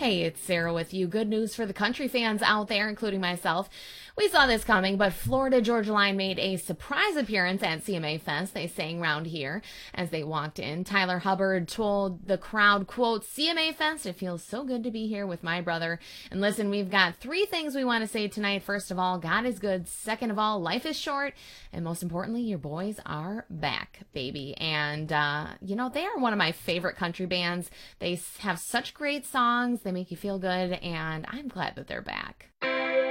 Hey, it's Sarah with you. Good news for the country fans out there, including myself. We saw this coming, but Florida Georgia Line made a surprise appearance at CMA Fest. They sang round here as they walked in. Tyler Hubbard told the crowd, quote, "CMA Fest, it feels so good to be here with my brother." And listen, we've got three things we want to say tonight. First of all, God is good. Second of all, life is short. And most importantly, your boys are back, baby. And, they are one of my favorite country bands. They have such great songs. They make you feel good, and I'm glad that they're back.